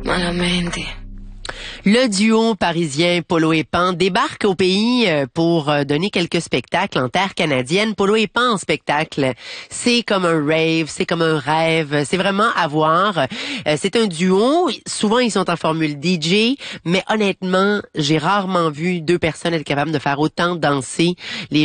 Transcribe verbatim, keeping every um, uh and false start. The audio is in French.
Malamente. Le duo parisien Polo et Pan débarque au pays pour donner quelques spectacles en terre canadienne. Polo et Pan en spectacle, c'est comme un rave, c'est comme un rêve, c'est vraiment à voir. C'est un duo, souvent ils sont en formule D J, mais honnêtement, j'ai rarement vu deux personnes être capables de faire autant danser les